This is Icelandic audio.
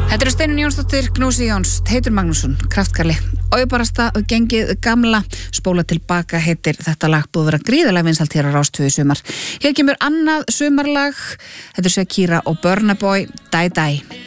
Þetta eru Steinunn Jónsdóttir, Gnúsi Jóns, Teitur Magnússon, Kraftkarli. Óbarasta og gengið gamla, spóla tilbaka heitir þetta lag, búið að vera gríðarlega vinsælt hér á Rás 2 í sumar. Hér kemur annað sumarlag, þetta er Shakira og Burna Boy, Die Die.